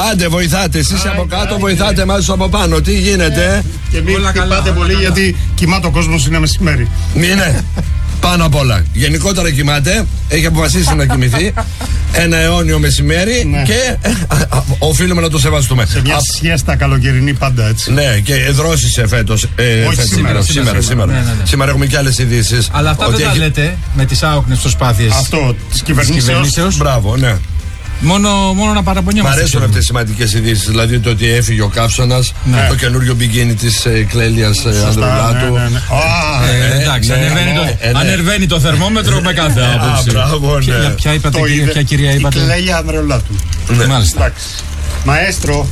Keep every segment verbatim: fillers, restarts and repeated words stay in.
Άντε, βοηθάτε. Εσείς από κάτω, βοηθάτε εμάς από πάνω. Τι γίνεται? Και μην χτυπάτε πολύ, γιατί κοιμάται ο κόσμος, είναι μεσημέρι. Είναι. Πάνω απ' όλα. Γενικότερα κοιμάται. Έχει αποφασίσει να κοιμηθεί. Ένα αιώνιο μεσημέρι. Ναι. Και ε, οφείλουμε να το σεβαστούμε. Σε μια σιέστα καλοκαιρινή πάντα έτσι. Ναι, και δρόσησε φέτος. Ε, Όχι, φέτος, σήμερα, σήμερα, σήμερα, σήμερα. Ναι, ναι, ναι. Σήμερα έχουμε και άλλες ειδήσεις. Αλλά αυτά δεν τα έχει... λέτε με τις άοκνες προσπάθειες. Αυτό της κυβερνήσεως. κυβερνήσεως. Μπράβο, ναι. Μόνο, μόνο να Μ' παραπονιόμαστε. αρέσουν αυτές οι σημαντικές ειδήσεις. Δηλαδή το ότι έφυγε ο Καύσωνας, Ναι. το καινούριο μπικίνι της ε, Κλέλιας ε, Ανδρουλάτου. Ναι, ναι, ναι. Α, Ε, εντάξει, ναι, ανεβαίνει, ναι, το, ε, ναι. ανεβαίνει το θερμόμετρο με κάθε Α, άποψη. μπράβο, Ποια, ναι. ποια είπατε, το κυρία, είδε ποια κυρία η είπατε? Κλέλια Ανδρουλάτου. Ναι. Μάλιστα. Εντάξει. Μαέστρο.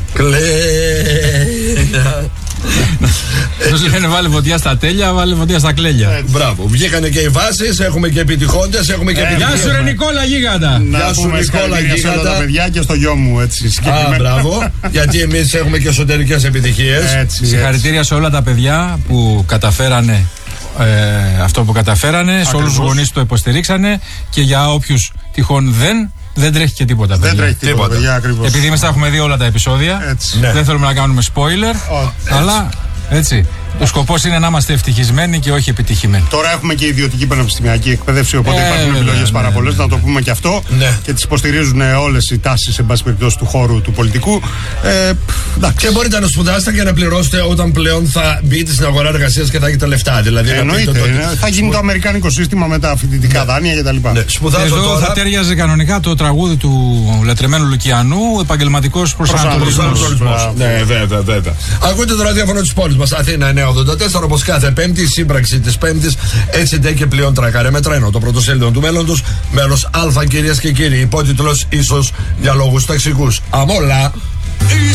Κλέλια. Τους λένε βάλε φωτιά στα τέλεια, βάλε φωτιά στα κλέλια. Έτσι. Μπράβο. Βγήκανε και οι βάσεις, έχουμε και επιτυχόντες, έχουμε και Ε, Γεια επιτυχίες. σου ρε Νικόλα Γίγαντα. Να Γεια σου, πούμε Νικόλα συγχαρητήρια σε όλα Γίγαντα. τα παιδιά και στο γιο μου, έτσι Α, συγκεκριμένα. μπράβο. Γιατί εμείς έχουμε και εσωτερικές επιτυχίες. Έτσι, έτσι. Συγχαρητήρια σε όλα τα παιδιά που καταφέρανε ε, αυτό που καταφέρανε, σε όλους τους Ακριβώς. γονείς που το υποστηρίξανε και για όποιους τυχόν δεν, δεν τρέχει και τίποτα. Δεν παιδιά. τρέχει τίποτα, Τίποτα. παιδιά, ακριβώς. Επειδή εμείς τα έχουμε δει όλα τα επεισόδια, Έτσι. Ναι. δεν θέλουμε να κάνουμε spoiler, Ω, αλλά έτσι. Ο σκοπός είναι να είμαστε ευτυχισμένοι και όχι επιτυχημένοι. Τώρα έχουμε και ιδιωτική πανεπιστημιακή εκπαίδευση, οπότε Ε, υπάρχουν βέβαια, επιλογές ναι, πάρα ναι, πολλές, ναι. να το πούμε και αυτό. Ναι. Και τις υποστηρίζουν όλες οι τάσεις, εν πάση περιπτώσει, του χώρου του πολιτικού. Ε, εντάξει. Και μπορείτε να σπουδάσετε και να πληρώσετε όταν πλέον θα μπείτε στην αγορά εργασίας και θα έχετε λεφτά. Δηλαδή, να Εννοείται. πείτε ότι- είναι- θα γίνει το αμερικάνικο σύστημα με τα φοιτητικά δάνεια κτλ. Ναι, σπουδάζω Εδώ τώρα. θα τέριαζε κανονικά το τραγούδι του λατρεμένου Λουκιανού, ο επαγγελματικός προσανατολισμός. Προσανατολισμός. Ναι, βέβαια, βέβαια. Ακούτε το ραδιόφωνο της πόλης μας, Αθήνα εννιακόσια ογδόντα τέσσερα, όπως κάθε Πέμπτη, η σύμπραξη της Πέμπτης, έτσι ντε και πλέον τρακάρε με τρένο. Το πρωτοσέλιδο του μέλλοντος, μέρος Α, κυρίες και κύριοι. Υπότιτλος ίσως για λόγους ταξικούς. Αμόλα.